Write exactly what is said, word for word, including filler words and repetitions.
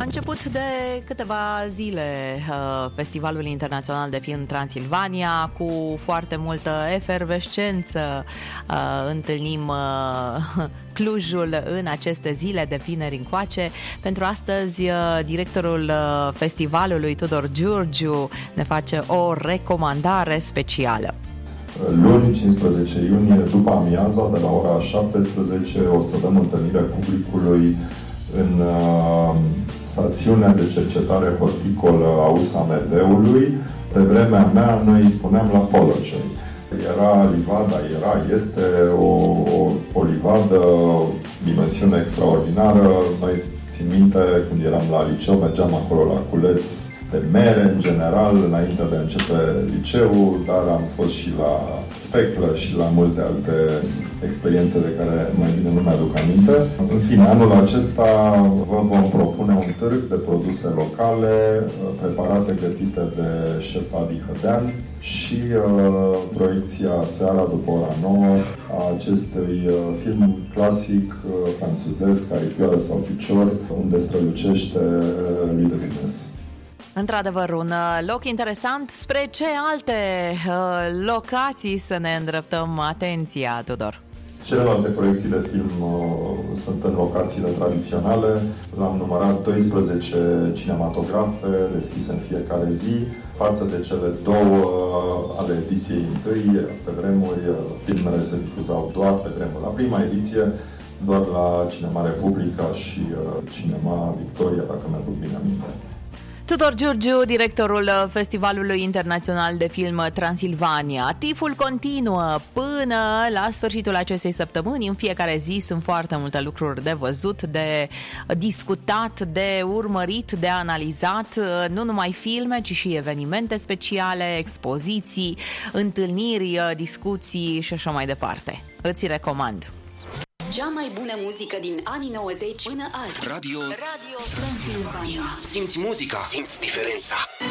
A început de câteva zile uh, Festivalul Internațional de Film Transilvania, cu foarte multă efervescență. Uh, întâlnim uh, Clujul în aceste zile de vineri încoace. Pentru astăzi, uh, directorul uh, festivalului, Tudor Giurgiu, ne face o recomandare specială. Luni, cincisprezece iunie, după amiaza, de la ora șaptesprezece, o să dăm întâlnire publicului în uh, stațiunea de cercetare horticolă a U S A M V-ului. Pe vremea mea, noi îi spuneam la Polocei. Era livada, era, este o, o, o livadă, dimensiune extraordinară. Noi, țin minte, când eram la liceu, mergeam acolo la cules de mere, în general, înainte de a începe liceul, dar am fost și la speclă și la multe alte experiențe de care mai bine nu mi-aduc aminte. În fine, anul acesta vă vom propune un târg de produse locale, preparate, gătite de șef Adi Hădean și uh, proiecția seara după ora nouă a acestui uh, film clasic uh, franțuzesc, Aripioară sau Picior, unde strălucește uh, lui de Funès. Într-adevăr, un loc interesant. Spre ce alte uh, locații să ne îndreptăm atenția, Tudor? Celelalte proiecții de film uh, sunt în locațiile tradiționale. L-am numărat doisprezece cinematografe deschise în fiecare zi, față de cele două uh, ale ediției întâi. Pe vremuri, uh, filmele se difuzau doar pe vremuri. La prima ediție, doar la Cinema Republica și uh, Cinema Victoria, dacă mi-aduc bine aminte. Tudor Giurgiu, directorul Festivalului Internațional de Film Transilvania. Tiful continuă până la sfârșitul acestei săptămâni. În fiecare zi sunt foarte multe lucruri de văzut, de discutat, de urmărit, de analizat. Nu numai filme, ci și evenimente speciale, expoziții, întâlniri, discuții și așa mai departe. Îți recomand. Cea mai bună muzică din anii nouăzeci până azi. Radio, Radio Transilvania. Simți muzica, simți diferența.